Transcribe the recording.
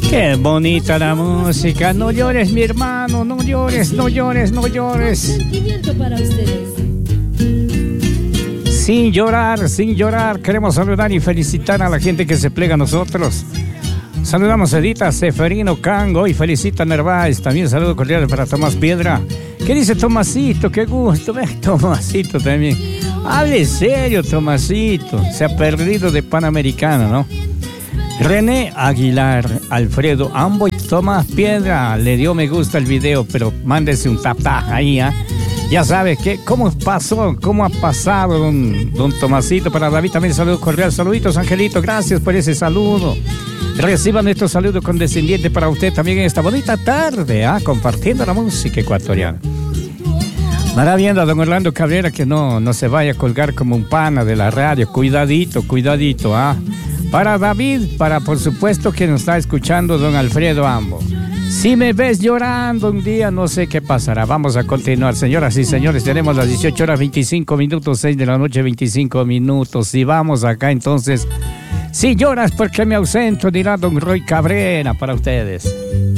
Qué bonita la música. No llores, mi hermano, no llores, no llores, no llores. Sentimiento para ustedes. Sin llorar, sin llorar. Queremos saludar y felicitar a la gente que se plega a nosotros. Saludamos a Edita Seferino Cango y felicita a Nerváez. También saludo cordial para Tomás Piedra. ¿Qué dice Tomasito? Qué gusto. Tomasito también. Hable serio, Tomasito. Se ha perdido de Panamericano, ¿no? René Aguilar, Alfredo Ambo y Tomás Piedra. Le dio me gusta el video, pero mándese un tap ahí, ¿eh? Ya sabes que cómo pasó, cómo ha pasado don Tomasito. Para David también saludo cordial. Saluditos, Angelito, gracias por ese saludo. Reciban nuestro saludo condescendiente para usted también en esta bonita tarde, compartiendo la música ecuatoriana. Estará viendo a don Orlando Cabrera que no se vaya a colgar como un pana de la radio. Cuidadito, cuidadito, Para David, por supuesto que nos está escuchando don Alfredo Ambo. Si me ves llorando un día, no sé qué pasará. Vamos a continuar, señoras y señores. Tenemos las 18 horas 25 minutos, 6 de la noche, 25 minutos. Y vamos acá entonces. Si lloras porque me ausento, dirá don Roy Cabrera para ustedes.